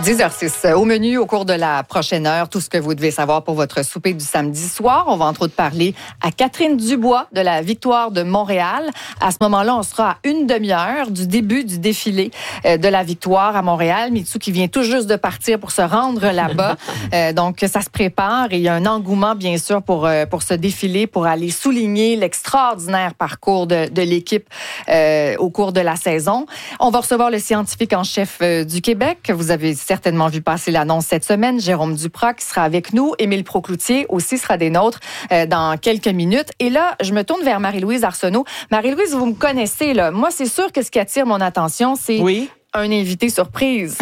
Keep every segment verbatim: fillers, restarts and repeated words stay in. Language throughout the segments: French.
dix heures six. Au menu, au cours de la prochaine heure, tout ce que vous devez savoir pour votre souper du samedi soir. On va entre autres parler à Catherine Dubois de la victoire de Montréal. À ce moment-là, on sera à une demi-heure du début du défilé de la victoire à Montréal. Mitsou qui vient tout juste de partir pour se rendre là-bas. euh, donc, ça se prépare et il y a un engouement, bien sûr, pour, pour ce défilé, pour aller souligner l'extraordinaire parcours de, de l'équipe euh, au cours de la saison. On va recevoir le scientifique en chef euh, du Québec. Vous avez certainement vu passer l'annonce cette semaine. Jérôme Duprat qui sera avec nous. Émile Procloutier aussi sera des nôtres euh, dans quelques minutes. Et là, je me tourne vers Marie-Louise Arsenault. Marie-Louise, vous me connaissez, là. Moi, c'est sûr que ce qui attire mon attention, c'est... Oui. un invité surprise.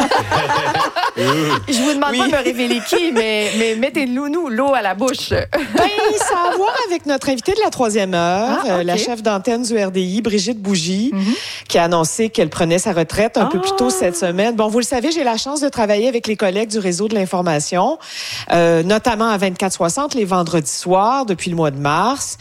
Je vous demande oui. pas de me révéler qui, mais, mais mettez-nous nous, l'eau à la bouche. Ben, ça a à voir avec notre invitée de la troisième heure, ah, okay. euh, la chef d'antenne du R D I, Brigitte Bougie, mm-hmm. qui a annoncé qu'elle prenait sa retraite un ah. peu plus tôt cette semaine. Bon, vous le savez, j'ai la chance de travailler avec les collègues du réseau de l'information, euh, notamment à vingt-quatre soixante les vendredis soirs depuis le mois de mars.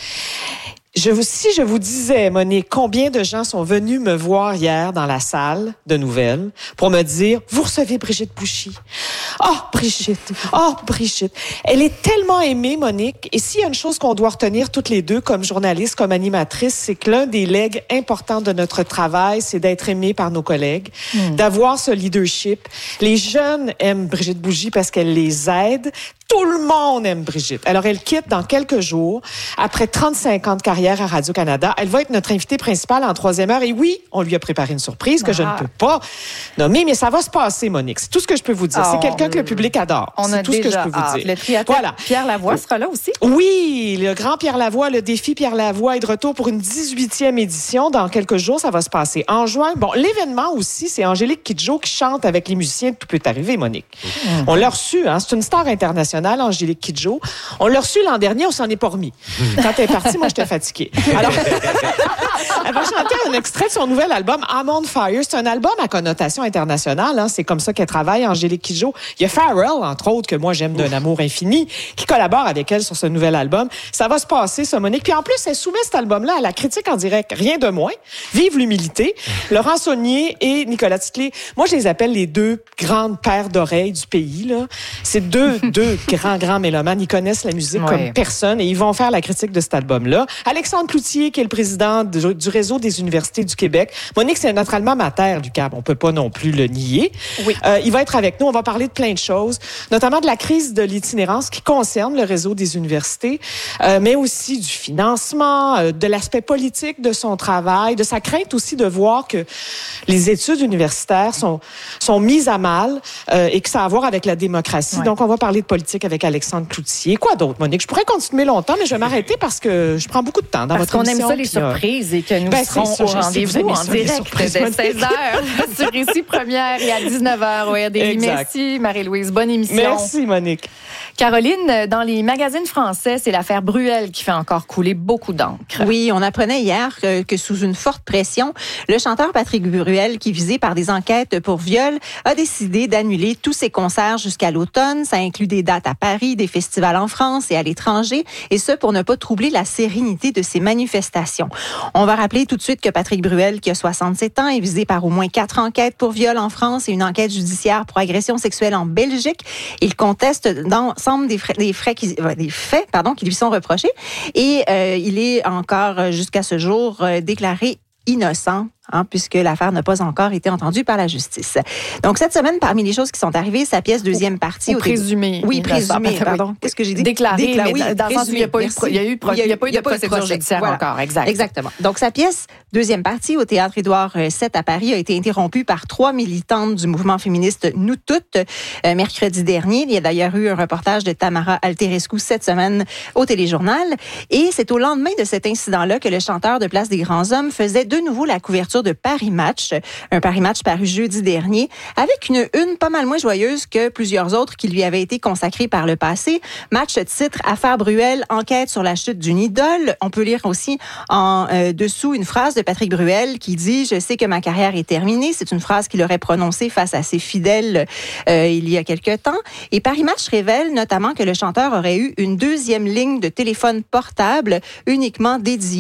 Je vous, si je vous disais, Monique, combien de gens sont venus me voir hier dans la salle de nouvelles pour me dire, vous recevez Brigitte Bougie. Oh, Brigitte. Oh, Brigitte. Elle est tellement aimée, Monique. Et s'il y a une chose qu'on doit retenir toutes les deux comme journalistes, comme animatrices, c'est que l'un des legs importants de notre travail, c'est d'être aimé par nos collègues, mmh. d'avoir ce leadership. Les jeunes aiment Brigitte Bougie parce qu'elle les aide. Tout le monde aime Brigitte. Alors, elle quitte dans quelques jours, après trente-cinq ans de carrière à Radio-Canada. Elle va être notre invitée principale en troisième heure. Et oui, on lui a préparé une surprise que ah. je ne peux pas nommer, mais ça va se passer, Monique. C'est tout ce que je peux vous dire. Oh, c'est quelqu'un que le public adore. On c'est a tout déjà, ce que je peux vous ah, dire. Le triathlète voilà. Pierre Lavoie sera là aussi? Oui, le grand Pierre Lavoie, le défi Pierre Lavoie est de retour pour une dix-huitième édition. Dans quelques jours, ça va se passer. En juin, bon, l'événement aussi, c'est Angélique Kidjo qui chante avec les musiciens de Tout peut arriver, Monique. Mm-hmm. On l'a reçu, hein. C'est une star internationale, Angélique Kidjo. On l'a reçu l'an dernier, on s'en est pas remis. Quand elle est partie, moi, j'étais fatiguée. Alors, elle va chanter un extrait de son nouvel album, I'm on Fire. C'est un album à connotation internationale. Hein. C'est comme ça qu'elle travaille, Angélique Kidjo. Il y a Pharrell, entre autres, que moi, j'aime d'un Ouf. amour infini, qui collabore avec elle sur ce nouvel album. Ça va se passer, ça, Monique. Puis en plus, elle soumet cet album-là à la critique en direct. Rien de moins. Vive l'humilité. Laurent Saunier et Nicolas Titley. Moi, je les appelle les deux grandes paires d'oreilles du pays. Là. C'est deux, deux grands, grands mélomanes. Ils connaissent la musique ouais. comme personne et ils vont faire la critique de cet album-là. Alexandre Cloutier, qui est le président du, du réseau des universités du Québec. Monique, c'est notre alma mater du C A B. On peut pas non plus le nier. Oui. Euh, il va être avec nous. On va parler de plein de choses, notamment de la crise de l'itinérance qui concerne le réseau des universités, euh, mais aussi du financement, euh, de l'aspect politique de son travail, de sa crainte aussi de voir que les études universitaires sont, sont mises à mal euh, et que ça a à voir avec la démocratie. Ouais. Donc, on va parler de politique avec Alexandre Cloutier. Quoi d'autre, Monique? Je pourrais continuer longtemps, mais je vais m'arrêter parce que je prends beaucoup de temps dans parce votre émission. Parce qu'on aime ça, les surprises, et que nous ben, serons ça, au rendez-vous en direct de seize heures sur Ici Première et à dix-neuf heures au R D I. Merci, Marie-Louise. Bonne émission. Merci, Monique. Caroline, dans les magazines français, c'est l'affaire Bruel qui fait encore couler beaucoup d'encre. Oui, on apprenait hier que, que sous une forte pression, le chanteur Patrick Bruel, qui est visé par des enquêtes pour viol, a décidé d'annuler tous ses concerts jusqu'à l'automne. Ça inclut des dates à Paris, des festivals en France et à l'étranger, et ce pour ne pas troubler la sérénité de ces manifestations. On va rappeler tout de suite que Patrick Bruel, qui a soixante-sept ans, est visé par au moins quatre enquêtes pour viol en France et une enquête judiciaire pour agression sexuelle en Belgique. Il conteste l'ensemble des, frais, des, frais qui, des faits pardon, qui lui sont reprochés et euh, il est encore jusqu'à ce jour euh, déclaré innocent. Hein, puisque l'affaire n'a pas encore été entendue par la justice. Donc, cette semaine, parmi les choses qui sont arrivées, sa pièce deuxième partie... Ou, ou présumé. Oui, présumé, pardon. Oui. Qu'est-ce que j'ai dit? Déclaré, Déclaré, mais dans, dans le sens où il n'y a pas eu, il y a eu, il y a eu, il y a pas eu de procédure judiciaire voilà. encore. Exact. Exactement. Donc, sa pièce deuxième partie au Théâtre Édouard sept à Paris a été interrompue par trois militantes du mouvement féministe Nous Toutes euh, mercredi dernier. Il y a d'ailleurs eu un reportage de Tamara Alterescu cette semaine au Téléjournal. Et c'est au lendemain de cet incident-là que le chanteur de Place des Grands Hommes faisait de nouveau la couverture de Paris Match. Un Paris Match paru jeudi dernier, avec une une pas mal moins joyeuse que plusieurs autres qui lui avaient été consacrées par le passé. Match titre « Affaire Bruel, enquête sur la chute d'une idole ». On peut lire aussi en euh, dessous une phrase de Patrick Bruel qui dit « Je sais que ma carrière est terminée ». C'est une phrase qu'il aurait prononcée face à ses fidèles euh, il y a quelque temps. Et Paris Match révèle notamment que le chanteur aurait eu une deuxième ligne de téléphone portable uniquement dédiée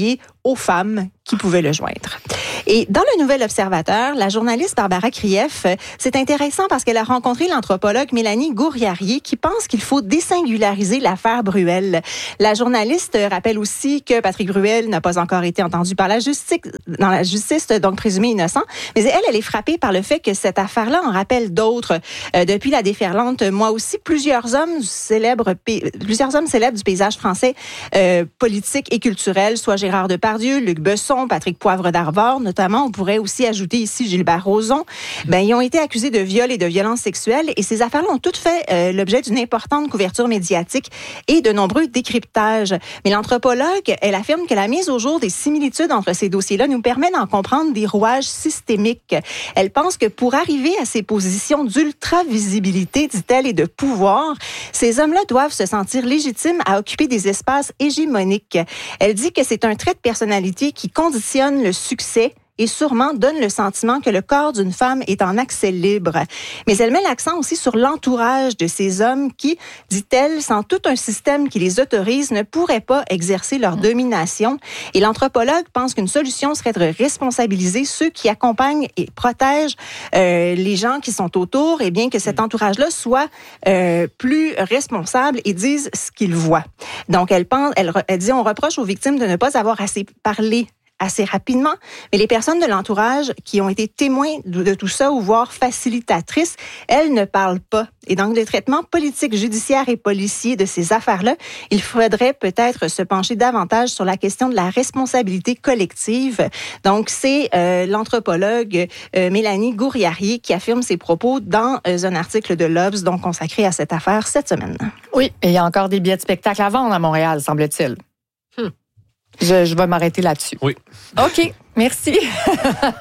aux femmes qui pouvaient le joindre. Et dans le Nouvel Observateur, la journaliste Barbara Krief, c'est intéressant parce qu'elle a rencontré l'anthropologue Mélanie Gouriarier qui pense qu'il faut désingulariser l'affaire Bruel. La journaliste rappelle aussi que Patrick Bruel n'a pas encore été entendu par la justice, dans la justice, donc présumé innocent. Mais elle, elle est frappée par le fait que cette affaire-là en rappelle d'autres. Euh, depuis la déferlante, moi aussi, plusieurs hommes célèbres, plusieurs hommes célèbres du paysage français euh, politique et culturel, soit Gérard Depardieu, Luc Besson, Patrick Poivre d'Arvor, notamment, on pourrait aussi ajouter ici Gilbert Rozon, ben, ils ont été accusés de viol et de violences sexuelles et ces affaires-là ont toutes fait euh, l'objet d'une importante couverture médiatique et de nombreux décryptages. Mais l'anthropologue, elle affirme que la mise au jour des similitudes entre ces dossiers-là nous permet d'en comprendre des rouages systémiques. Elle pense que pour arriver à ces positions d'ultra-visibilité, dit-elle, et de pouvoir, ces hommes-là doivent se sentir légitimes à occuper des espaces hégémoniques. Elle dit que c'est un trait de personnalité qui conditionne le succès et sûrement donne le sentiment que le corps d'une femme est en accès libre. Mais elle met l'accent aussi sur l'entourage de ces hommes qui, dit-elle, sans tout un système qui les autorise, ne pourraient pas exercer leur domination. Et l'anthropologue pense qu'une solution serait de responsabiliser ceux qui accompagnent et protègent euh, les gens qui sont autour, et bien que cet entourage-là soit euh, plus responsable et dise ce qu'il voit. Donc, elle pense, elle, elle dit, on reproche aux victimes de ne pas avoir assez parlé assez rapidement, mais les personnes de l'entourage qui ont été témoins de, de tout ça ou voire facilitatrices, elles ne parlent pas. Et donc, le traitement politique, judiciaire et policier de ces affaires-là, il faudrait peut-être se pencher davantage sur la question de la responsabilité collective. Donc, c'est euh, l'anthropologue euh, Mélanie Gouriarier qui affirme ces propos dans euh, un article de l'Obs, donc consacré à cette affaire cette semaine. Oui, et il y a encore des billets de spectacle à vendre à Montréal, semble-t-il. Hmm. Je, je vais m'arrêter là-dessus. Oui. OK, merci.